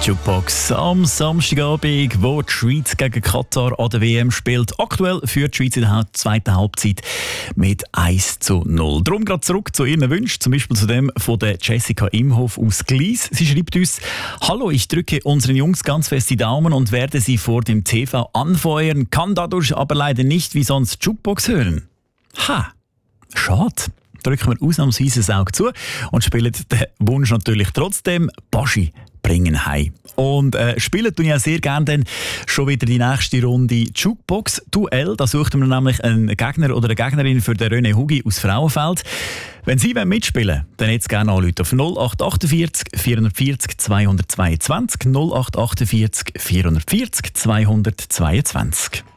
Jukebox am Samstagabend, wo die Schweiz gegen Katar an der WM spielt. Aktuell führt die Schweiz in der zweiten Halbzeit mit 1:0. Darum gerade zurück zu Ihren Wünschen, zum Beispiel zu dem von der Jessica Imhoff aus Glies. Sie schreibt uns: Hallo, ich drücke unseren Jungs ganz fest die Daumen und werde sie vor dem TV anfeuern, kann dadurch aber leider nicht wie sonst Jukebox hören. Ha, schade. Drücken wir ausnahmsweise das Auge zu und spielen den Wunsch natürlich trotzdem. Baschi bringen heim. Und spielen tun ja sehr gerne dann schon wieder die nächste Runde Jukebox-Duell. Da suchen wir nämlich einen Gegner oder eine Gegnerin für den René Hugi aus Frauenfeld. Wenn Sie mitspielen wollen, dann jetzt gerne anrufen auf 0848 440 222 0848 440 222.